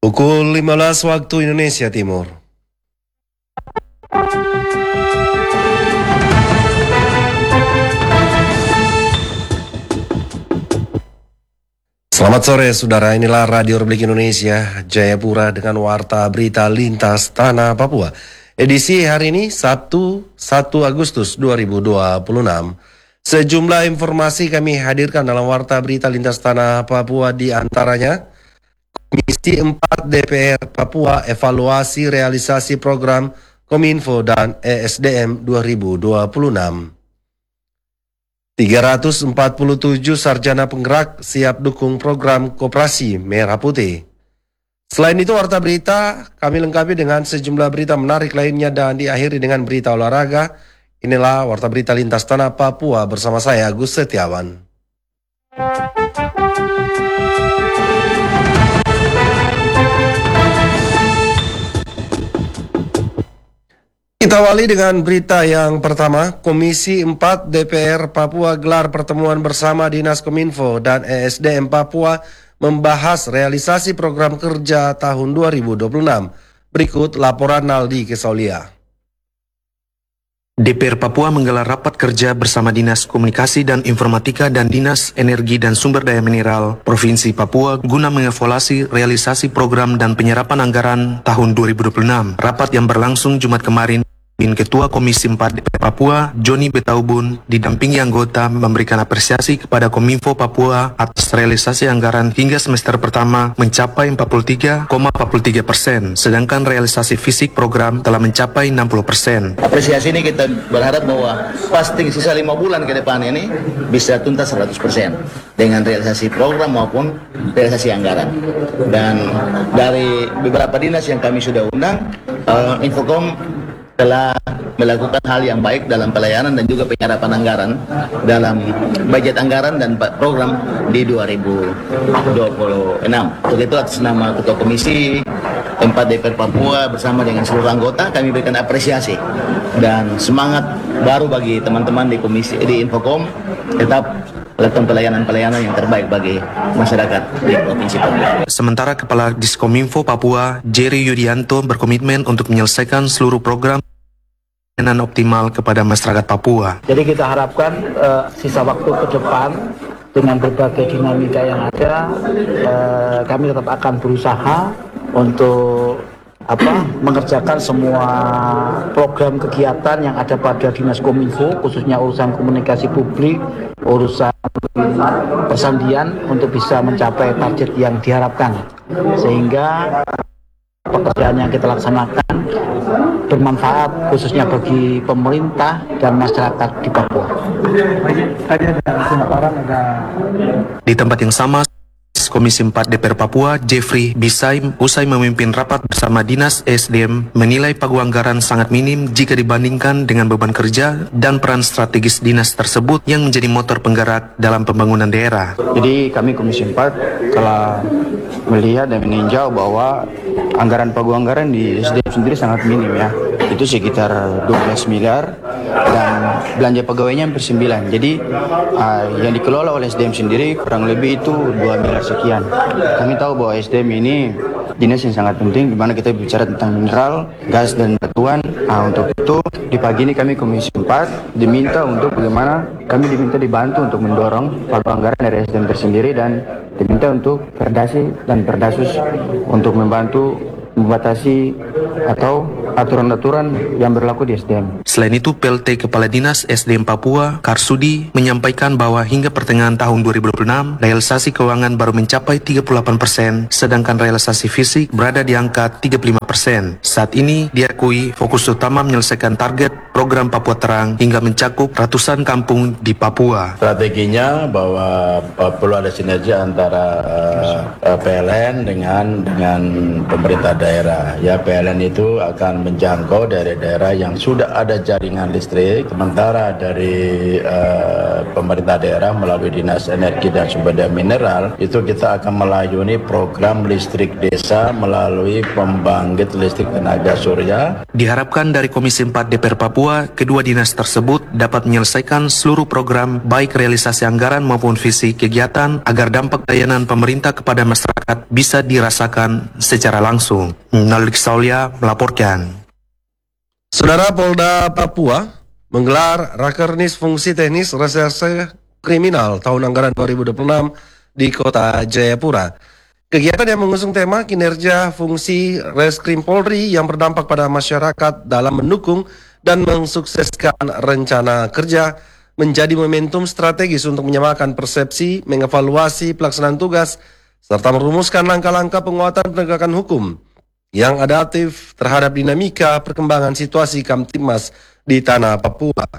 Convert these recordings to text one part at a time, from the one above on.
Pukul 15 waktu Indonesia Timur. Selamat sore saudara, inilah Radio Republik Indonesia Jayapura dengan Warta Berita Lintas Tanah Papua. Edisi hari ini Sabtu 1 Agustus 2026. Sejumlah informasi kami hadirkan dalam Warta Berita Lintas Tanah Papua, di antaranya Komisi 4 DPR Papua evaluasi realisasi program Kominfo dan ESDM 2026. 347 sarjana penggerak siap dukung program Koperasi Merah Putih. Selain itu, Warta Berita kami lengkapi dengan sejumlah berita menarik lainnya dan diakhiri dengan berita olahraga. Inilah Warta Berita Lintas Tanah Papua bersama saya, Agus Setiawan. Kita awali dengan berita yang pertama. Komisi 4 DPR Papua gelar pertemuan bersama Dinas Kominfo dan ESDM Papua membahas realisasi program kerja tahun 2026. Berikut laporan Naldi Kesaulia. DPR Papua menggelar rapat kerja bersama Dinas Komunikasi dan Informatika dan Dinas Energi dan Sumber Daya Mineral Provinsi Papua guna mengevaluasi realisasi program dan penyerapan anggaran tahun 2026. Rapat yang berlangsung Jumat kemarin, Ketua Komisi 4 DPR Papua, Joni Betaubun, didampingi anggota memberikan apresiasi kepada Kominfo Papua atas realisasi anggaran hingga semester pertama mencapai 43,43%, sedangkan realisasi fisik program telah mencapai 60%. Apresiasi ini kita berharap bahwa pasti sisa 5 bulan ke depan ini bisa tuntas 100% dengan realisasi program maupun realisasi anggaran. Dan dari beberapa dinas yang kami sudah undang, Infokom telah melakukan hal yang baik dalam pelayanan dan juga penyerapan anggaran dalam budget anggaran dan program di 2026. Untuk itu, atas nama Ketua Komisi 4 DPR Papua bersama dengan seluruh anggota, kami berikan apresiasi dan semangat baru bagi teman-teman di Infokom tetap melakukan pelayanan-pelayanan yang terbaik bagi masyarakat di Provinsi Papua. Sementara Kepala Diskominfo Papua, Jerry Yudianto, berkomitmen untuk menyelesaikan seluruh program dan optimal kepada masyarakat Papua. Jadi kita harapkan sisa waktu ke depan dengan berbagai dinamika yang ada, kami tetap akan berusaha untuk mengerjakan semua program kegiatan yang ada pada Dinas Kominfo, khususnya urusan komunikasi publik, urusan persandian, untuk bisa mencapai target yang diharapkan, sehingga pekerjaan yang kita laksanakan bermanfaat khususnya bagi pemerintah dan masyarakat di Papua. Di tempat yang sama, Komisi 4 DPR Papua, Jeffrey Bisai, usai memimpin rapat bersama Dinas ESDM, menilai pagu anggaran sangat minim jika dibandingkan dengan beban kerja dan peran strategis dinas tersebut yang menjadi motor penggerak dalam pembangunan daerah. Jadi kami Komisi 4 telah melihat dan meninjau bahwa anggaran pagu anggaran di ESDM sendiri sangat minim ya. Itu sekitar 12 miliar dan belanja pegawainya hampir 9. Jadi yang dikelola oleh SDM sendiri kurang lebih itu 2 miliar sekian. Kami tahu bahwa SDM ini dinas yang sangat penting, di mana kita bicara tentang mineral, gas dan batuan. Untuk itu di pagi ini kami Komisi 4 diminta untuk bagaimana kami diminta dibantu untuk mendorong pagu anggaran dari SDM tersendiri, dan diminta untuk Perdasi dan Perdasus untuk membantu membatasi atau aturan-aturan yang berlaku di SDM. Selain itu, PLT Kepala Dinas SDM Papua, Karsudi, menyampaikan bahwa hingga pertengahan tahun 2026, realisasi keuangan baru mencapai 38%, sedangkan realisasi fisik berada di angka 35%. Saat ini, diakui fokus utama menyelesaikan target program Papua Terang hingga mencakup ratusan kampung di Papua. Strateginya bahwa perlu ada sinergi antara PLN dengan pemerintah daerah. Ya, PLN itu akan menjangkau dari daerah yang sudah ada jaringan listrik, sementara dari pemerintah daerah melalui Dinas Energi dan Sumber Daya Mineral itu kita akan melayani program listrik desa melalui pembangkit listrik tenaga surya. Diharapkan dari Komisi 4 DPR Papua, kedua dinas tersebut dapat menyelesaikan seluruh program baik realisasi anggaran maupun visi kegiatan agar dampak layanan pemerintah kepada masyarakat masyarakat bisa dirasakan secara langsung. Nalik Saulia melaporkan. Saudara, Polda Papua menggelar Rakernis Fungsi Teknis Reserse Kriminal tahun anggaran 2026 di Kota Jayapura. Kegiatan yang mengusung tema kinerja fungsi Reskrim Polri yang berdampak pada masyarakat dalam mendukung dan mensukseskan rencana kerja menjadi momentum strategis untuk menyamakan persepsi, mengevaluasi pelaksanaan tugas, serta merumuskan langkah-langkah penguatan penegakan hukum yang adaptif terhadap dinamika perkembangan situasi Kamtibmas di tanah Papua.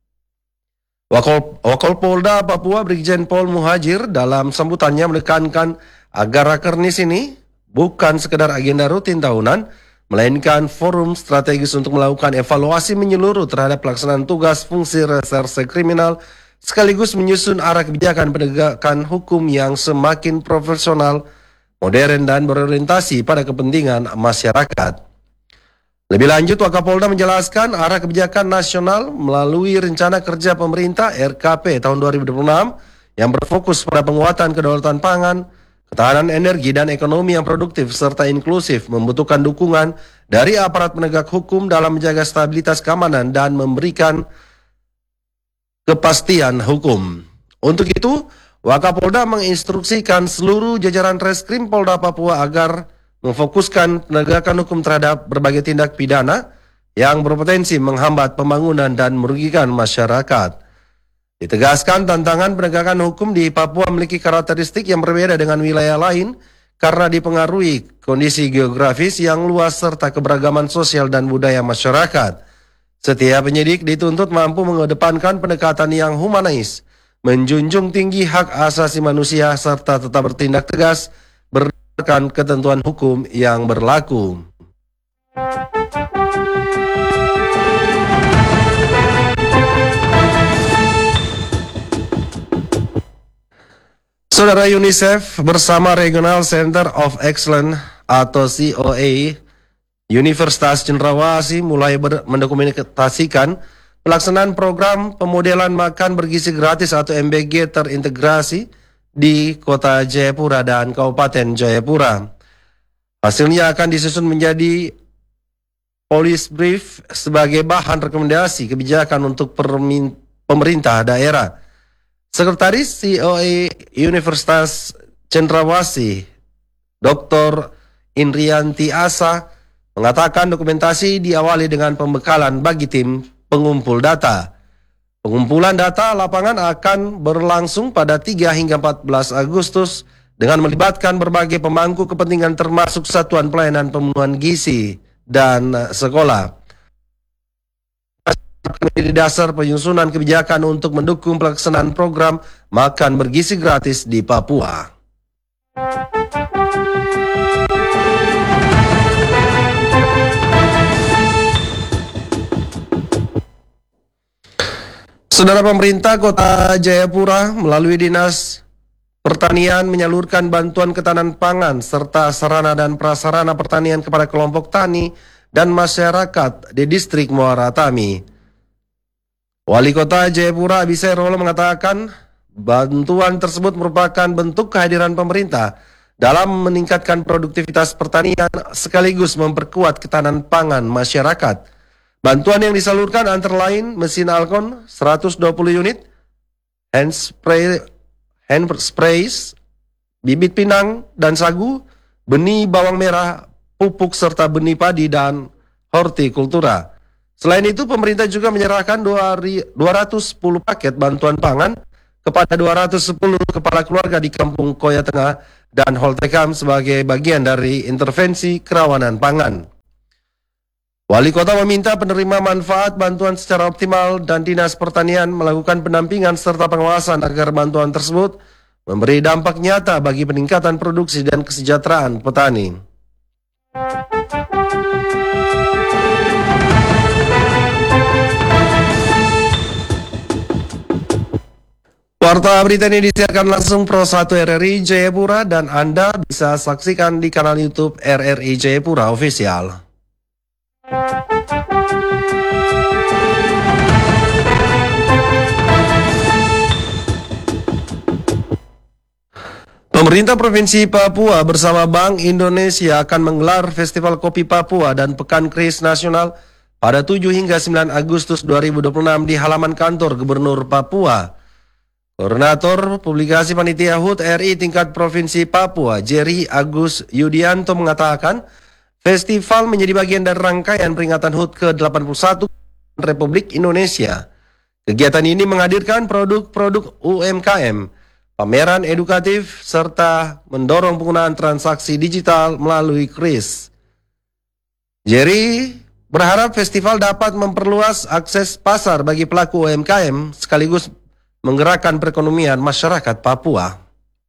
Wakapolda Papua Brigjen Pol Muhajir dalam sambutannya menekankan agar Rakernis ini bukan sekedar agenda rutin tahunan, melainkan forum strategis untuk melakukan evaluasi menyeluruh terhadap pelaksanaan tugas fungsi reserse kriminal, sekaligus menyusun arah kebijakan penegakan hukum yang semakin profesional, modern, dan berorientasi pada kepentingan masyarakat. Lebih lanjut, Wakapolda menjelaskan arah kebijakan nasional melalui Rencana Kerja Pemerintah RKP tahun 2026 yang berfokus pada penguatan kedaulatan pangan, ketahanan energi, dan ekonomi yang produktif serta inklusif membutuhkan dukungan dari aparat penegak hukum dalam menjaga stabilitas keamanan dan memberikan kepastian hukum. Untuk itu, Wakapolda menginstruksikan seluruh jajaran Reskrim Polda Papua agar memfokuskan penegakan hukum terhadap berbagai tindak pidana yang berpotensi menghambat pembangunan dan merugikan masyarakat. Ditegaskan tantangan penegakan hukum di Papua memiliki karakteristik yang berbeda dengan wilayah lain karena dipengaruhi kondisi geografis yang luas serta keberagaman sosial dan budaya masyarakat. Setiap penyidik dituntut mampu mengedepankan pendekatan yang humanis, menjunjung tinggi hak asasi manusia serta tetap bertindak tegas berdasarkan ketentuan hukum yang berlaku. Saudara, UNICEF bersama Regional Center of Excellence atau COA Universitas Cendrawasih mulai mendokumentasikan pelaksanaan program pemodelan makan bergizi gratis atau MBG terintegrasi di Kota Jayapura dan Kabupaten Jayapura. Hasilnya akan disusun menjadi policy brief sebagai bahan rekomendasi kebijakan untuk pemerintah daerah. Sekretaris COA Universitas Cendrawasih, Dr. Indrianti Asa, mengatakan dokumentasi diawali dengan pembekalan bagi tim pengumpul data. Pengumpulan data lapangan akan berlangsung pada 3 hingga 14 Agustus dengan melibatkan berbagai pemangku kepentingan termasuk Satuan Pelayanan Pemenuhan Gizi dan sekolah. Menjadi dasar penyusunan kebijakan untuk mendukung pelaksanaan program makan bergizi gratis di Papua. Saudara, pemerintah Kota Jayapura melalui Dinas Pertanian menyalurkan bantuan ketahanan pangan serta sarana dan prasarana pertanian kepada kelompok tani dan masyarakat di distrik Muara Tami. Wali Kota Jayapura Abisairolo mengatakan bantuan tersebut merupakan bentuk kehadiran pemerintah dalam meningkatkan produktivitas pertanian sekaligus memperkuat ketahanan pangan masyarakat. Bantuan yang disalurkan antara lain mesin Alkon 120 unit, hand sprays, bibit pinang dan sagu, benih bawang merah, pupuk serta benih padi dan hortikultura. Selain itu, pemerintah juga menyerahkan 210 paket bantuan pangan kepada 210 kepala keluarga di Kampung Koya Tengah dan Holtekam sebagai bagian dari intervensi kerawanan pangan. Wali Kota meminta penerima manfaat bantuan secara optimal dan Dinas Pertanian melakukan pendampingan serta pengawasan agar bantuan tersebut memberi dampak nyata bagi peningkatan produksi dan kesejahteraan petani. Warta berita ini disiarkan langsung Pro 1 RRI Jayapura dan Anda bisa saksikan di kanal YouTube RRI Jayapura Official. Pemerintah Provinsi Papua bersama Bank Indonesia akan menggelar Festival Kopi Papua dan Pekan Keris Nasional pada 7 hingga 9 Agustus 2026 di halaman kantor Gubernur Papua. Koordinator Publikasi Panitia HUT RI tingkat Provinsi Papua, Jerry Agus Yudianto mengatakan, festival menjadi bagian dari rangkaian peringatan HUT ke-81 Republik Indonesia. Kegiatan ini menghadirkan produk-produk UMKM, pameran edukatif, serta mendorong penggunaan transaksi digital melalui KRIS. Jerry berharap festival dapat memperluas akses pasar bagi pelaku UMKM sekaligus menggerakkan perekonomian masyarakat Papua.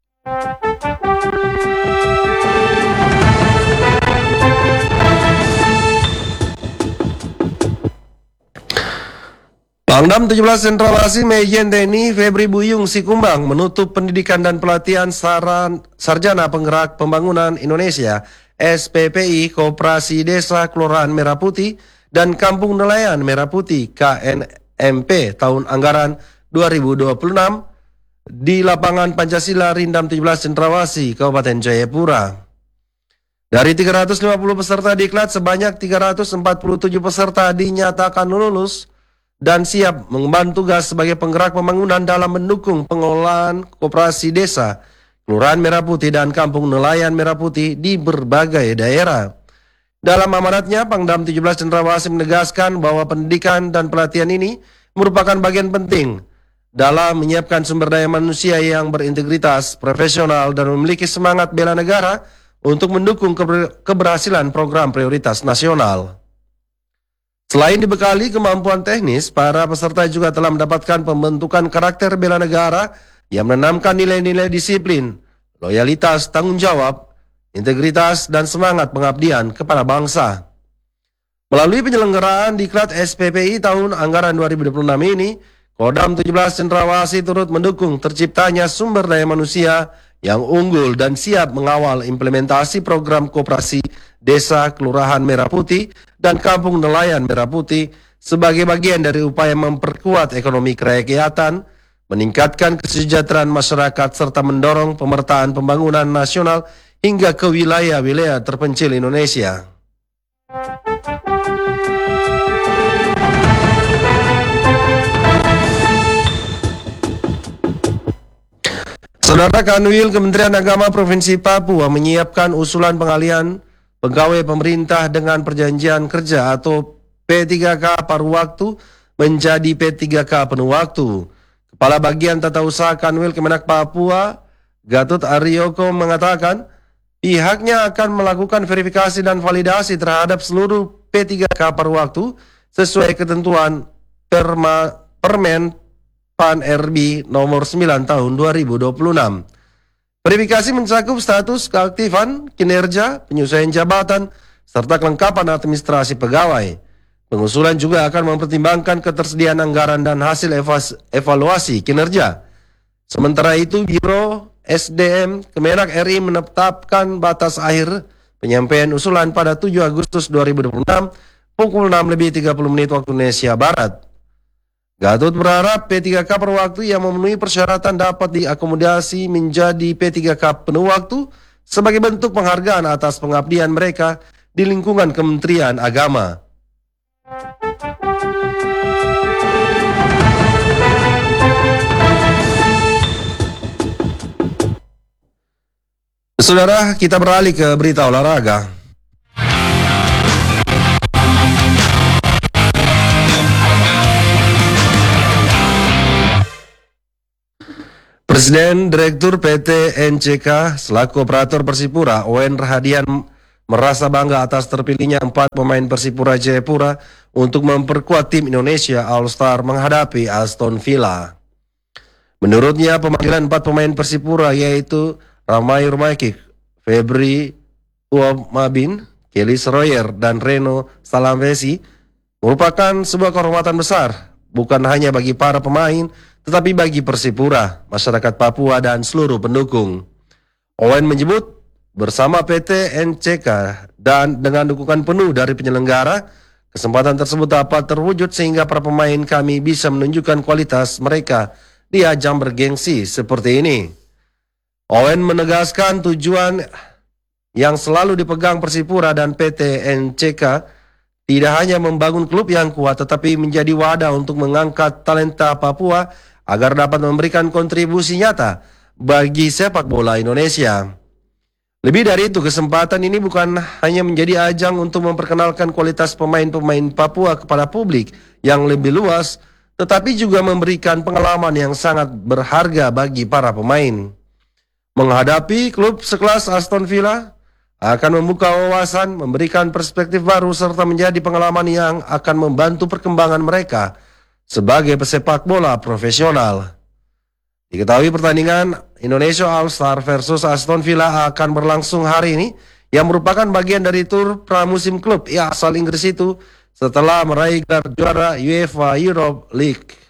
Pangdam 17 Cendrawasih Mejen TNI Febri Buyung Sikumbang menutup pendidikan dan pelatihan Sarjana Penggerak Pembangunan Indonesia SPPI Koperasi Desa Kelurahan Merah Putih dan Kampung Nelayan Merah Putih KNMP tahun anggaran 2026 di lapangan Pancasila Rindam 17 Cendrawasih Kabupaten Jayapura. Dari 350 peserta diklat sebanyak 347 peserta dinyatakan lulus dan siap mengemban tugas sebagai penggerak pembangunan dalam mendukung pengelolaan koperasi desa, Kelurahan Merah Putih dan Kampung Nelayan Merah Putih di berbagai daerah. Dalam amanatnya, Pangdam 17 Cendrawasih menegaskan bahwa pendidikan dan pelatihan ini merupakan bagian penting dalam menyiapkan sumber daya manusia yang berintegritas, profesional, dan memiliki semangat bela negara untuk mendukung keberhasilan program prioritas nasional. Selain dibekali kemampuan teknis, para peserta juga telah mendapatkan pembentukan karakter bela negara yang menanamkan nilai-nilai disiplin, loyalitas, tanggung jawab, integritas, dan semangat pengabdian kepada bangsa. Melalui penyelenggaraan diklat SPPI tahun anggaran 2026 ini, Kodam 17 Cendrawasih turut mendukung terciptanya sumber daya manusia yang unggul dan siap mengawal implementasi program koperasi Desa Kelurahan Merah Putih dan Kampung Nelayan Merah Putih sebagai bagian dari upaya memperkuat ekonomi kerakyatan, meningkatkan kesejahteraan masyarakat serta mendorong pemertaan pembangunan nasional hingga ke wilayah-wilayah terpencil Indonesia. Saudara Kanwil Kementerian Agama Provinsi Papua menyiapkan usulan pengalihan pegawai pemerintah dengan perjanjian kerja atau P3K paruh waktu menjadi P3K penuh waktu. Kepala Bagian Tata Usaha Kanwil Kemenak Papua, Gatot Aryoko mengatakan pihaknya akan melakukan verifikasi dan validasi terhadap seluruh P3K paruh waktu sesuai ketentuan Permen PAN RB nomor 9 tahun 2026. Verifikasi mencakup status keaktifan, kinerja, penyesuaian jabatan, serta kelengkapan administrasi pegawai. Pengusulan juga akan mempertimbangkan ketersediaan anggaran dan hasil evaluasi kinerja. Sementara itu, Biro SDM Kemenak RI menetapkan batas akhir penyampaian usulan pada 7 Agustus 2026 pukul 6:30 waktu Indonesia Barat. Gatot berharap P3K per waktu yang memenuhi persyaratan dapat diakomodasi menjadi P3K penuh waktu sebagai bentuk penghargaan atas pengabdian mereka di lingkungan Kementerian Agama. Saudara, kita beralih ke berita olahraga. Presiden Direktur PT NCK selaku operator Persipura, Owen Rahadian, merasa bangga atas terpilihnya 4 pemain Persipura Jayapura untuk memperkuat tim Indonesia All-Star menghadapi Aston Villa. Menurutnya, pemanggilan 4 pemain Persipura yaitu Ramai Rumaikik, Febri Uamabin, Kelly Sroyer, dan Reno Salamvesi merupakan sebuah kehormatan besar, bukan hanya bagi para pemain, tetapi bagi Persipura, masyarakat Papua, dan seluruh pendukung. Owen menyebut bersama PT NCK dan dengan dukungan penuh dari penyelenggara, kesempatan tersebut dapat terwujud sehingga para pemain kami bisa menunjukkan kualitas mereka di ajang bergengsi seperti ini. Owen menegaskan tujuan yang selalu dipegang Persipura dan PT NCK tidak hanya membangun klub yang kuat, tetapi menjadi wadah untuk mengangkat talenta Papua agar dapat memberikan kontribusi nyata bagi sepak bola Indonesia. Lebih dari itu, kesempatan ini bukan hanya menjadi ajang untuk memperkenalkan kualitas pemain-pemain Papua kepada publik yang lebih luas, tetapi juga memberikan pengalaman yang sangat berharga bagi para pemain. Menghadapi klub sekelas Aston Villa akan membuka wawasan, memberikan perspektif baru, serta menjadi pengalaman yang akan membantu perkembangan mereka sebagai pesepak bola profesional. Diketahui pertandingan Indonesia All-Star versus Aston Villa akan berlangsung hari ini, yang merupakan bagian dari tur pramusim klub asal Inggris itu setelah meraih gelar juara UEFA Europe League.